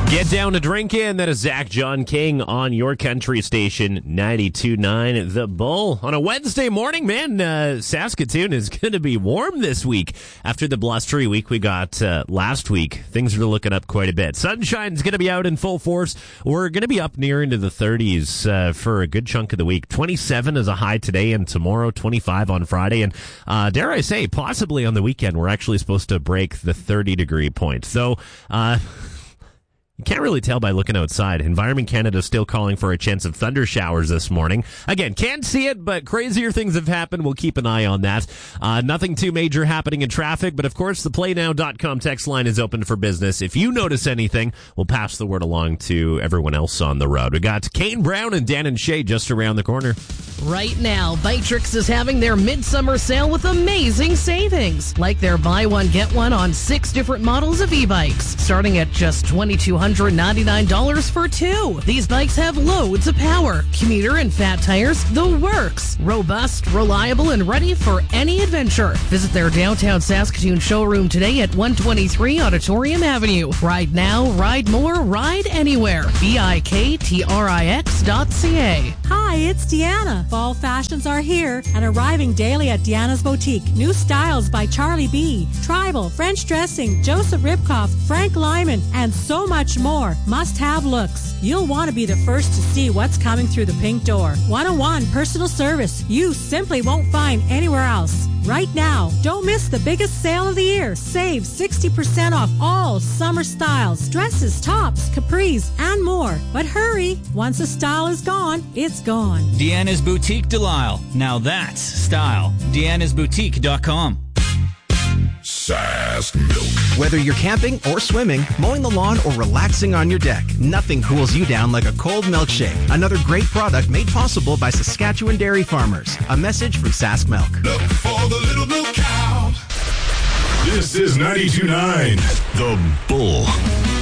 Get down to drinking. That is Zach John King on your country station, 92.9 The Bull. On a Wednesday morning, man, Saskatoon is going to be warm this week. After the blustery week we got last week, things are looking up quite a bit. Sunshine's going to be out in full force. We're going to be up near into the 30s for a good chunk of the week. 27 is a high today, and tomorrow 25 on Friday. And dare I say, possibly on the weekend, we're actually supposed to break the 30-degree point. So, you can't really tell by looking outside. Environment Canada is still calling for a chance of thunder showers this morning. Again, can't see it, but crazier things have happened. We'll keep an eye on that. Nothing too major happening in traffic, but of course, the playnow.com text line is open for business. If you notice anything, we'll pass the word along to everyone else on the road. We got Kane Brown and Dan and Shay just around the corner. Right now, Bitrix is having their midsummer sale with amazing savings, like their buy one, get one on 6 different models of e-bikes, starting at just $2,299 for 2. These bikes have loads of power, commuter and fat tires, the works. Robust, reliable, and ready for any adventure. Visit their downtown Saskatoon showroom today at 123 Auditorium Avenue. Ride now, ride more, ride anywhere. BIKTRIX.ca. Hi, it's Deanna. Fall fashions are here and arriving daily at Deanna's Boutique. New styles by Charlie B, Tribal, French Dressing, Joseph Ribkoff, Frank Lyman, and so much more. Must-have looks. You'll want to be the first to see what's coming through the pink door. 101 personal service you simply won't find anywhere else. Right now, don't miss the biggest sale of the year. Save 60% off all summer styles, dresses, tops, capris, and more. But hurry, once a style is gone, it's gone. Deanna's Boutique Delisle. Now that's style. Deanna'sBoutique.com. Sask Milk. Whether you're camping or swimming, mowing the lawn, or relaxing on your deck, nothing cools you down like a cold milkshake. Another great product made possible by Saskatchewan dairy farmers. A message from Sask Milk. Milk for the little milk cow. This is 92.9 The Bull.